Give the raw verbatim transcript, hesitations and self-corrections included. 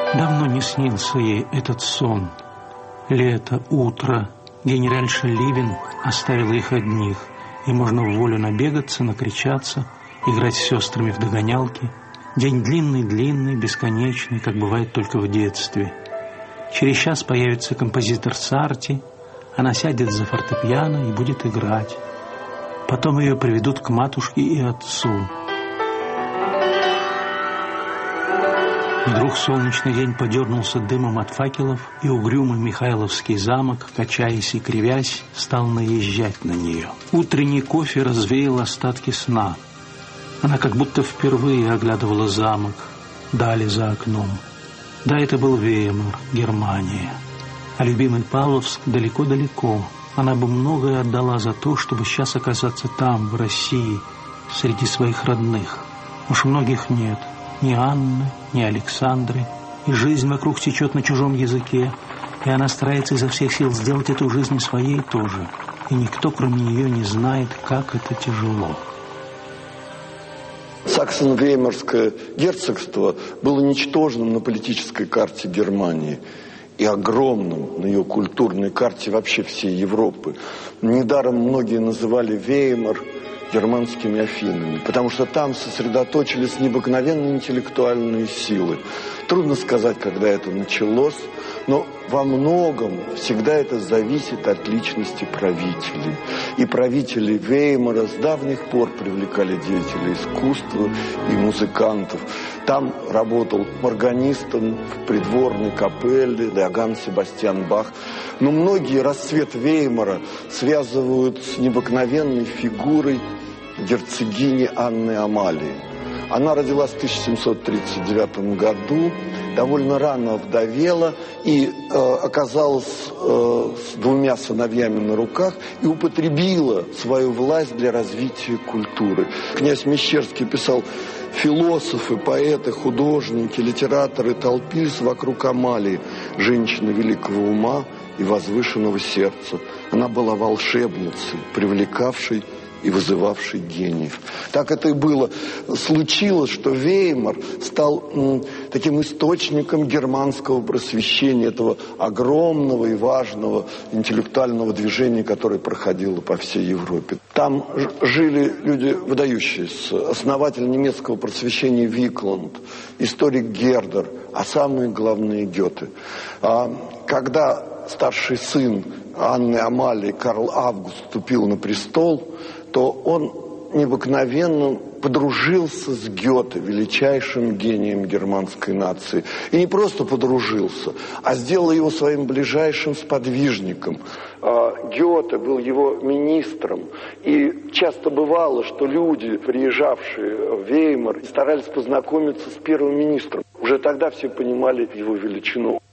Давно не снился ей этот сон. Лето, утро, генеральша Ливен оставила их одних, и можно в волю набегаться, накричаться, играть с сестрами в догонялки. День длинный-длинный, бесконечный, как бывает только в детстве. Через час появится композитор Сарти, она сядет за фортепиано и будет играть. Потом ее приведут к матушке и отцу. Вдруг солнечный день подернулся дымом от факелов, и угрюмый Михайловский замок, качаясь и кривясь, стал наезжать на нее. Утренний кофе развеял остатки сна. Она как будто впервые оглядывала замок, дали за окном. Да, это был Веймар, Германия. А любимый Павловск далеко-далеко. Она бы многое отдала за то, чтобы сейчас оказаться там, в России, среди своих родных. Уж многих нет. Ни Анны, ни Александры. И жизнь вокруг течет на чужом языке. И она старается изо всех сил сделать эту жизнь своей тоже. И никто, кроме нее, не знает, как это тяжело. Саксон-Веймарское герцогство было ничтожным на политической карте Германии и огромным на ее культурной карте вообще всей Европы. Недаром многие называли Веймар германскими Афинами, потому что там сосредоточились необыкновенные интеллектуальные силы. Трудно сказать, когда это началось, но во многом всегда это зависит от личности правителей. И правители Веймара с давних пор привлекали деятелей искусства и музыкантов. Там работал органистом в придворной капелле Иоганн Себастьян Бах. Но многие расцвет Веймара связывают с необыкновенной фигурой герцогини Анны Амалии. Она родилась в тысяча семьсот тридцать девятом году, довольно рано вдовела и э, оказалась э, с двумя сыновьями на руках и употребила свою власть для развития культуры. Князь Мещерский писал: философы, поэты, художники, литераторы толпились вокруг Амалии, женщины великого ума и возвышенного сердца. Она была волшебницей, привлекавшей и вызывавший гениев. Так это и было. Случилось, что Веймар стал м, таким источником германского просвещения, этого огромного и важного интеллектуального движения, которое проходило по всей Европе. Там жили люди выдающиеся. Основатель немецкого просвещения Викланд, историк Гердер, а самые главные Гёте. А когда старший сын Анны Амалии, Карл Август, вступил на престол, то он необыкновенно подружился с Гёте, величайшим гением германской нации. И не просто подружился, а сделал его своим ближайшим сподвижником. Гёте был его министром. И часто бывало, что люди, приезжавшие в Веймар, старались познакомиться с первым министром. Уже тогда все понимали его величину.